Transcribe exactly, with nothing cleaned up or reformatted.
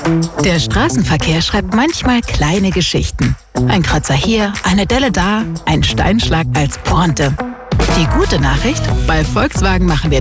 Der Straßenverkehr schreibt manchmal kleine Geschichten. Ein Kratzer hier, eine Delle da, ein Steinschlag als Pointe. Die gute Nachricht: Bei Volkswagen machen wir